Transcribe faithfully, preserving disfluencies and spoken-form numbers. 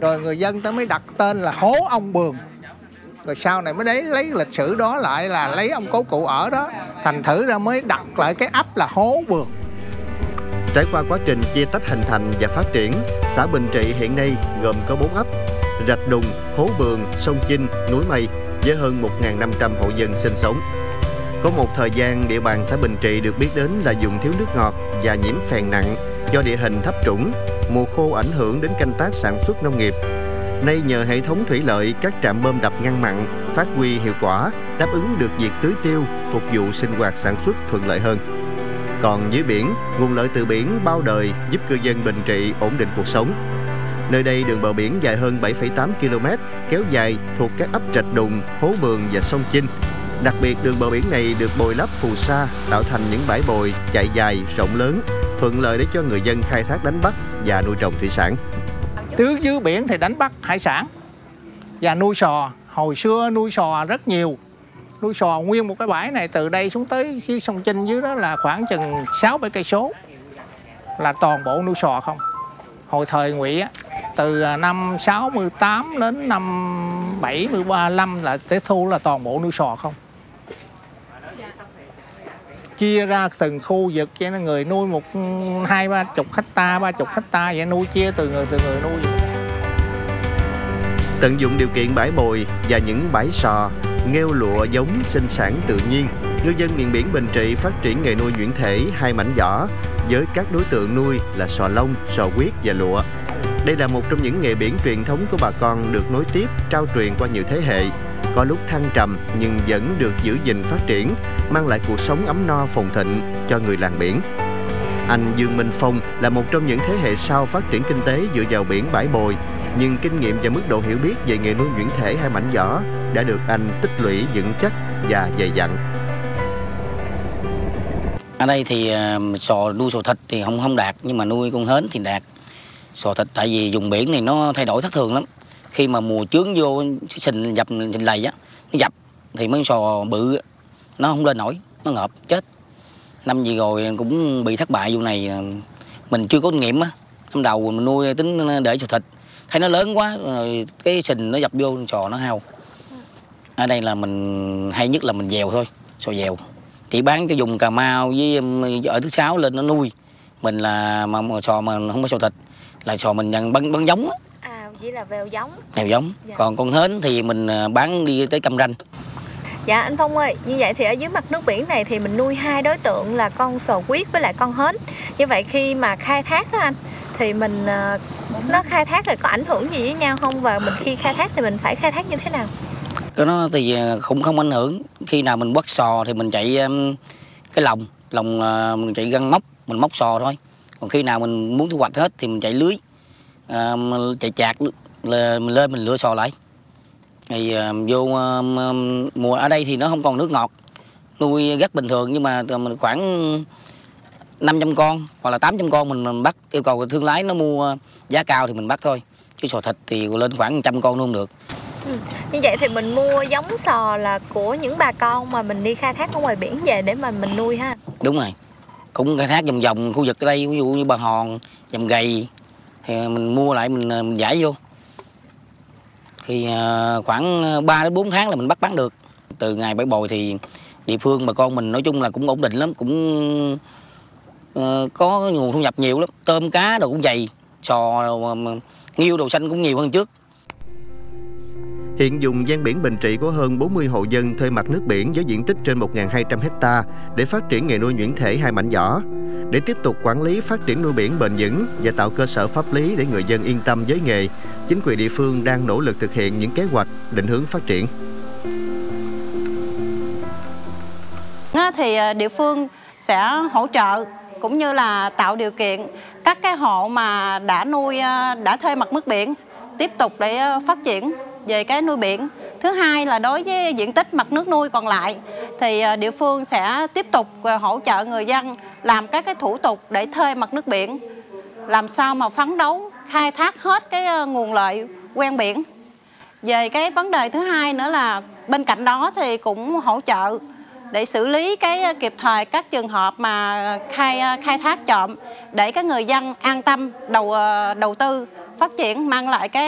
Rồi người dân ta mới đặt tên là hố ông Bường. Rồi sau này mới lấy, lấy lịch sử đó lại là lấy ông cố cụ ở đó, thành thử ra mới đặt lại cái ấp là Hố Bường. Trải qua quá trình chia tách hình thành và phát triển, xã Bình Trị hiện nay gồm có bốn ấp: Rạch Đùng, Hố Bường, Sông Chinh, Núi Mây, với hơn một nghìn năm trăm hộ dân sinh sống. Có một thời gian, địa bàn xã Bình Trị được biết đến là vùng thiếu nước ngọt và nhiễm phèn nặng do địa hình thấp trũng, mùa khô ảnh hưởng đến canh tác sản xuất nông nghiệp. Nay nhờ hệ thống thủy lợi, các trạm bơm đập ngăn mặn phát huy hiệu quả, đáp ứng được việc tưới tiêu, phục vụ sinh hoạt sản xuất thuận lợi hơn. Còn dưới biển, nguồn lợi từ biển bao đời giúp cư dân Bình Trị ổn định cuộc sống. Nơi đây đường bờ biển dài hơn bảy phẩy tám ki lô mét, kéo dài thuộc các ấp Rạch Đùng, Hố Bường và Sông Chinh. Đặc biệt, đường bờ biển này được bồi lấp phù sa, tạo thành những bãi bồi chạy dài, rộng lớn, thuận lợi để cho người dân khai thác đánh bắt và nuôi trồng thủy sản. Tứ dưới biển thì đánh bắt hải sản và nuôi sò. Hồi xưa nuôi sò rất nhiều. Nuôi sò nguyên một cái bãi này từ đây xuống tới dưới sông Chinh dưới đó là khoảng chừng sáu bảy cây số. Là toàn bộ nuôi sò không. Hồi thời Ngụy á, từ năm sáu mươi tám đến năm bảy mươi lăm là tới thu là toàn bộ nuôi sò không. Chia ra từng khu vực cho nên người nuôi một hai ba chục hecta, ba chục hecta vậy, nuôi chia từ người từ người nuôi. Tận dụng điều kiện bãi bồi và những bãi sò, nghêu lụa giống sinh sản tự nhiên, ngư dân miền biển Bình Trị phát triển nghề nuôi nhuyễn thể hai mảnh giỏ với các đối tượng nuôi là sò lông, sò huyết và lụa. Đây là một trong những nghề biển truyền thống của bà con được nối tiếp, trao truyền qua nhiều thế hệ. Có lúc thăng trầm nhưng vẫn được giữ gìn phát triển, mang lại cuộc sống ấm no phồn thịnh cho người làng biển. Anh Dương Minh Phong là một trong những thế hệ sau phát triển kinh tế dựa vào biển bãi bồi, nhưng kinh nghiệm và mức độ hiểu biết về nghề nuôi nhuyễn thể hai mảnh giỏ đã được anh tích lũy vững chắc và dày dặn. Ở đây thì sò nuôi sò thịt thì không không đạt, nhưng mà nuôi con hến thì đạt. Sò thịt tại vì vùng biển này nó thay đổi thất thường lắm. Khi mà mùa chướng vô sình dập sình lầy á, nó dập thì mấy sò bự nó không lên nổi, nó ngợp chết. Năm gì rồi cũng bị thất bại vụ này, mình chưa có kinh nghiệm á. Năm đầu mình nuôi tính để sò thịt, thấy nó lớn quá rồi cái sình nó dập vô sò nó hao. Ở đây là mình hay nhất là mình dèo thôi, sò dèo. Chỉ bán cái vùng Cà Mau với ở thứ Sáu lên nó nuôi. Mình là mà, mà sò mà không có sò thịt là sò mình nhận bắn bắn giống á. À, chỉ là vèo giống. Vèo giống. Dạ. Còn con hến thì mình bán đi tới Cam Ranh. Dạ anh Phong ơi, như vậy thì ở dưới mặt nước biển này thì mình nuôi hai đối tượng là con sò huyết với lại con hến. Như vậy khi mà khai thác đó anh thì mình nó khai thác rồi có ảnh hưởng gì với nhau không, và mình khi khai thác thì mình phải khai thác như thế nào? Cái nó thì cũng không ảnh hưởng. Khi nào mình bắt sò thì mình chạy cái lồng, lồng mình chạy găng móc, mình móc sò thôi. Còn khi nào mình muốn thu hoạch hết thì mình chạy lưới, à, chạy chạc là mình lên mình lựa sò lại. Thì uh, vô uh, mùa ở đây thì nó không còn nước ngọt, nuôi rất bình thường, nhưng mà mình khoảng năm trăm con hoặc là tám trăm con mình, mình bắt, yêu cầu thương lái nó mua giá cao thì mình bắt thôi, chứ sò thịt thì lên khoảng một trăm con luôn được. Ừ. Như vậy thì mình mua giống sò là của những bà con mà mình đi khai thác ở ngoài biển về để mà mình nuôi ha? Đúng rồi, cũng khai thác vòng vòng khu vực ở đây, ví dụ như Bà Hòn, Dầm Gầy thì mình mua lại mình, mình giải vô. Thì uh, khoảng ba đến bốn tháng là mình bắt bán được. Từ ngày bãi bồi thì địa phương bà con mình nói chung là cũng ổn định lắm, cũng uh, có nguồn thu nhập nhiều lắm. Tôm cá đồ cũng dày, sò, uh, nghêu đồ xanh cũng nhiều hơn trước. Hiện vùng ven biển Bình Trị có hơn bốn mươi hộ dân thuê mặt nước biển với diện tích trên một nghìn hai trăm hecta để phát triển nghề nuôi nhuyễn thể hai mảnh giỏ. Để tiếp tục quản lý phát triển nuôi biển bền vững và tạo cơ sở pháp lý để người dân yên tâm với nghề, chính quyền địa phương đang nỗ lực thực hiện những kế hoạch định hướng phát triển. Thì địa phương sẽ hỗ trợ cũng như là tạo điều kiện các cái hộ mà đã nuôi, đã thuê mặt nước biển tiếp tục để phát triển về cái nuôi biển. Thứ hai là đối với diện tích mặt nước nuôi còn lại thì địa phương sẽ tiếp tục hỗ trợ người dân làm các cái thủ tục để thuê mặt nước biển, làm sao mà phấn đấu khai thác hết cái nguồn lợi ven biển. Về cái vấn đề thứ hai nữa là bên cạnh đó thì cũng hỗ trợ để xử lý cái kịp thời các trường hợp mà khai khai thác trộm để các người dân an tâm đầu đầu tư phát triển, mang lại cái